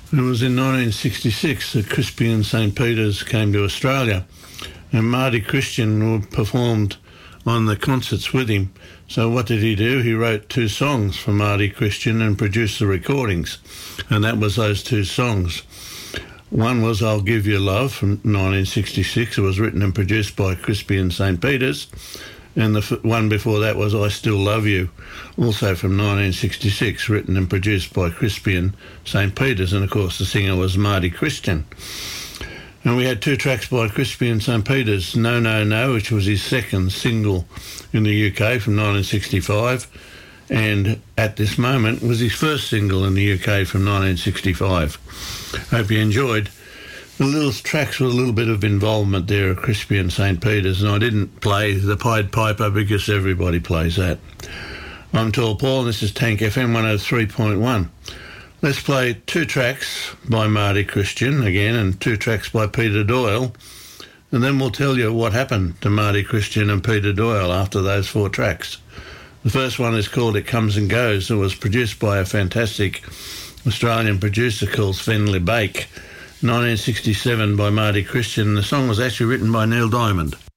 It was in 1966 that Crispy and St. Peter's came to Australia, and Marty Christian performed on the concerts with him. So what did he do? He wrote 2 songs for Marty Christian and produced the recordings, and that was those 2 songs. One was I'll Give You Love from 1966. It was written and produced by Crispy and St. Peter's. And the one before that was I Still Love You, also from 1966, written and produced by Crispy and St. Peter's. And, of course, the singer was Marty Christian. And we had 2 tracks by Crispy and St. Peter's, No, No, No, which was his second single in the UK from 1965, and At This Moment was his first single in the UK from 1965. Hope you enjoyed. The little tracks with a little bit of involvement there of Crispy and St. Peter's, and I didn't play the Pied Piper because everybody plays that. I'm Tall Paul, and this is Tank FM 103.1. Let's play 2 tracks by Marty Christian again, and 2 tracks by Peter Doyle, and then we'll tell you what happened to Marty Christian and Peter Doyle after those 4 tracks. The first one is called It Comes and Goes. It was produced by a fantastic Australian producer called Sven LeBake, 1967 by Marty Christian. The song was actually written by Neil Diamond.